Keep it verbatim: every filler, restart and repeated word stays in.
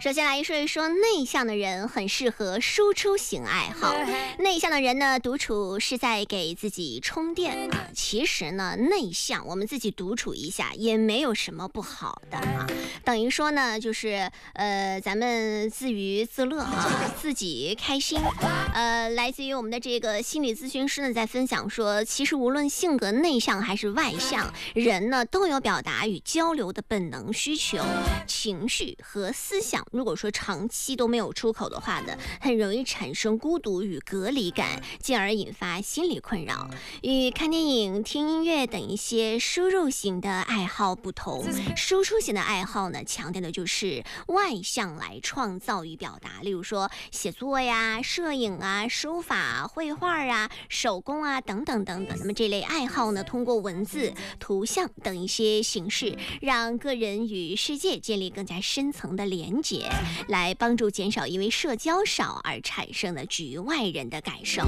首先来说一说内向的人很适合输出型爱好。内向的人呢，独处是在给自己充电啊。其实呢，内向我们自己独处一下也没有什么不好的啊。等于说呢，就是呃，咱们自娱自乐啊，自己开心。呃，来自于我们的这个心理咨询师呢，在分享说，其实无论性格内向还是外向，人呢都有表达与交流的本能需求、情绪和思想。如果说长期都没有出口的话呢，很容易产生孤独与隔离感，进而引发心理困扰。与看电影、听音乐等一些输入型的爱好不同，输出型的爱好呢，强调的就是外向来创造与表达。例如说写作呀、摄影啊、书法、绘画啊、手工啊等等等等。那么这类爱好呢，通过文字、图像等一些形式，让个人与世界建立更加深层的连结，来帮助减少因为社交少而产生的局外人的感受。